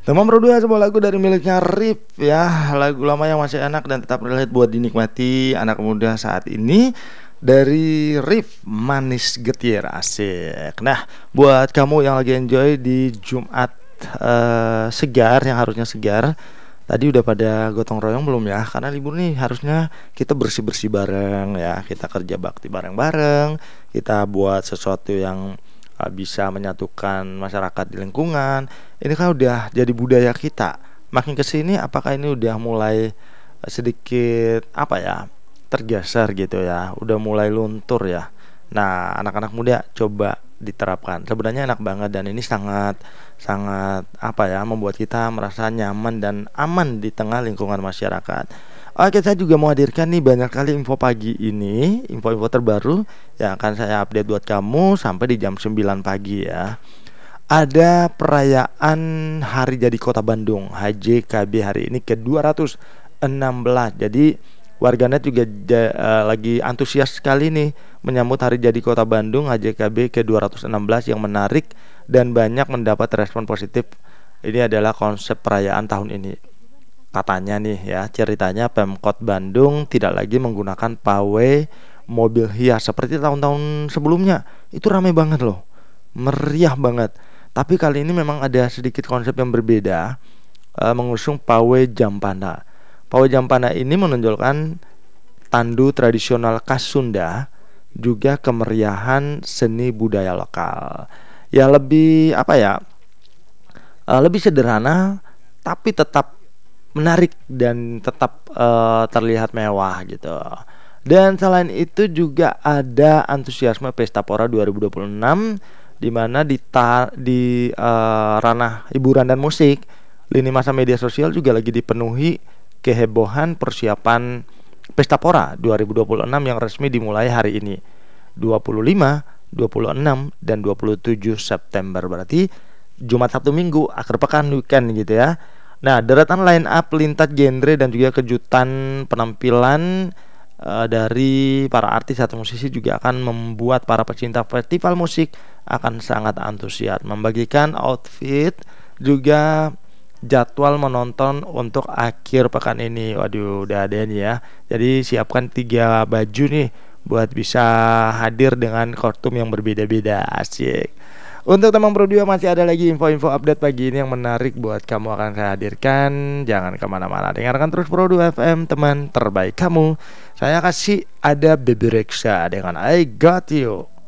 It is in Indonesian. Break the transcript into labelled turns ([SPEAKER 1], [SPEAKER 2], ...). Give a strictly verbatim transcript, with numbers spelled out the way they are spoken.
[SPEAKER 1] Teman berdua sebuah lagu dari miliknya Rif ya. Lagu lama yang masih enak dan tetap relate buat dinikmati anak muda saat ini. Dari Rif, Manis Getir, asik. Nah, buat kamu yang lagi enjoy di Jumat eh, segar, yang harusnya segar, tadi udah pada gotong royong belum ya? Karena libur nih harusnya kita bersih-bersih bareng ya. Kita kerja bakti bareng-bareng. Kita buat sesuatu yang uh, bisa menyatukan masyarakat di lingkungan. Ini kan udah jadi budaya kita. Makin kesini apakah ini udah mulai uh, sedikit apa ya, tergeser gitu ya, udah mulai luntur ya. Nah, anak-anak muda coba diterapkan. Sebenarnya enak banget dan ini sangat sangat apa ya, membuat kita merasa nyaman dan aman di tengah lingkungan masyarakat. Oke, saya juga mau hadirkan nih banyak kali info pagi ini, info-info terbaru yang akan saya update buat kamu sampai di jam sembilan pagi ya. Ada perayaan Hari Jadi Kota Bandung H J K B hari ini ke dua ratus enam belas. Jadi warganet juga ja, uh, lagi antusias sekali nih menyambut Hari Jadi Kota Bandung H J K B ke dua ratus enam belas yang menarik dan banyak mendapat respon positif. Ini adalah konsep perayaan tahun ini. Katanya nih ya, ceritanya Pemkot Bandung tidak lagi menggunakan pawai mobil hias seperti tahun-tahun sebelumnya. Itu ramai banget loh, meriah banget. Tapi kali ini memang ada sedikit konsep yang berbeda, uh, mengusung pawai Jampana. Pawai Jampana ini menonjolkan tandu tradisional khas Sunda, juga kemeriahan seni budaya lokal. Ya lebih apa ya? Uh, lebih sederhana tapi tetap menarik dan tetap uh, terlihat mewah gitu. Dan selain itu juga ada antusiasme Pesta Pora dua ribu dua puluh enam di mana di ta- di uh, ranah hiburan dan musik, lini masa media sosial juga lagi dipenuhi kehebohan persiapan Pesta Pora dua ribu dua puluh enam yang resmi dimulai hari ini dua puluh lima, dua puluh enam dan dua puluh tujuh September. Berarti Jumat, Sabtu, Minggu, akhir pekan, weekend gitu ya. Nah, deretan line up lintas genre dan juga kejutan penampilan uh, dari para artis atau musisi juga akan membuat para pecinta festival musik akan sangat antusias membagikan outfit juga jadwal menonton untuk akhir pekan ini. Waduh, udah ada nih ya. Jadi siapkan tiga baju nih buat bisa hadir dengan kostum yang berbeda-beda. Asyik. Untuk teman Pro dua masih ada lagi info-info update pagi ini yang menarik buat kamu akan saya hadirkan. Jangan kemana-mana, dengarkan terus Pro dua F M, teman terbaik kamu. Saya kasih ada Baby Rexha dengan I Got You.